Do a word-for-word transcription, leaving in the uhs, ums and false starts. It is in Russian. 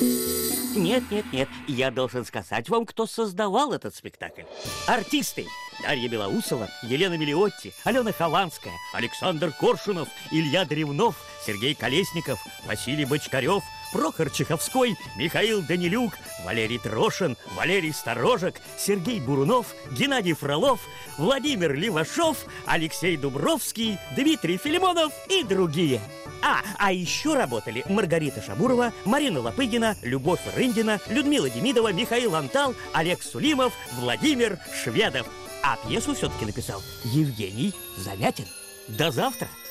Нет, нет, нет, я должен сказать вам, кто создавал этот спектакль. Артисты: Дарья Белоусова, Елена Мелиотти, Алена Хованская, Александр Коршунов, Илья Древнов, Сергей Колесников, Василий Бочкарев, Прохор Чеховской, Михаил Данилюк, Валерий Трошин, Валерий Сторожек, Сергей Бурунов, Геннадий Фролов, Владимир Левашов, Алексей Дубровский, Дмитрий Филимонов и другие. А, а еще работали Маргарита Шабурова, Марина Лопыгина, Любовь Рындина, Людмила Демидова, Михаил Антал, Олег Сулимов, Владимир Шведов. А пьесу все-таки написал Евгений Замятин. До завтра!